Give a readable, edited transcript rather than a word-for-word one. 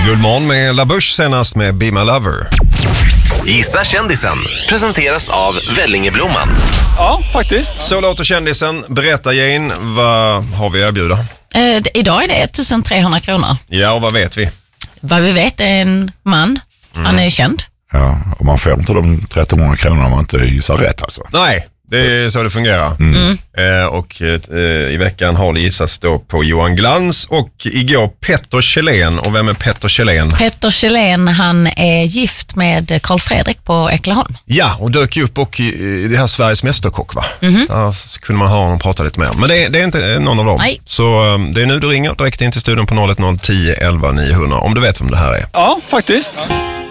Guldmorgon med La Bush senast med Be My Lover. Gissa kändisen presenteras av Vellingeblomman. Ja, faktiskt. Så låter kändisen. Berätta Jane, vad har vi att erbjuda? Idag är det 1300 kronor. Ja, och vad vet vi? Vad vi vet är en man. Han är känd. Ja, och man får inte de 1300 kronor om man inte gissar rätt alltså. Nej, det är så det fungerar. I veckan har det gissats då på Johan Glans och igår Petter Kjellén. Och vem är Petter Kjellén? Petter Kjellén, han är gift med Carl Fredrik på Äckleholm. Ja, och dök ju upp och i det här Sveriges mästerkock, va? Där så kunde man höra honom prata lite mer. Men det är inte någon av dem. Nej. Så det är nu du ringer direkt in till studion på 010 11 900 om du vet vem det här är. Ja, faktiskt.